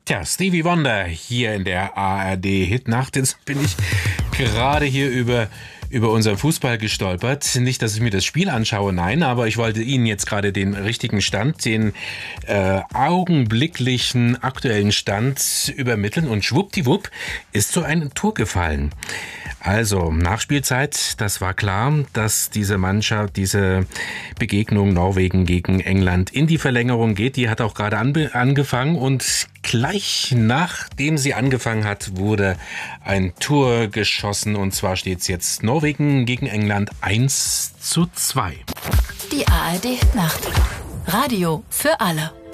Tja, Stevie Wonder hier in der ARD-Hitnacht. Jetzt bin ich gerade hier über unseren Fußball gestolpert. Nicht, dass ich mir das Spiel anschaue, nein, aber ich wollte Ihnen jetzt gerade den richtigen Stand, den augenblicklichen aktuellen Stand übermitteln und schwuppdiwupp ist so ein Tor gefallen. Also Nachspielzeit, das war klar, dass diese Mannschaft, diese Begegnung Norwegen gegen England in die Verlängerung geht. Die hat auch gerade angefangen und gleich nachdem sie angefangen hat, wurde ein Tor geschossen und zwar steht es jetzt Norwegen gegen England 1:2. Die ARD Nacht. Radio für alle.